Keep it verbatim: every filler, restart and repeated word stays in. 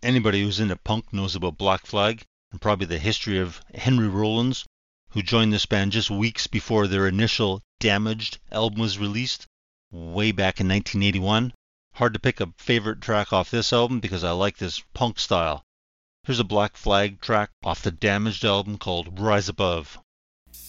Anybody who's into punk knows about Black Flag and probably the history of Henry Rollins, who joined this band just weeks before their initial Damaged album was released, way back in nineteen eighty-one. Hard to pick a favorite track off this album because I like this punk style. Here's a Black Flag track off the Damaged album called Rise Above.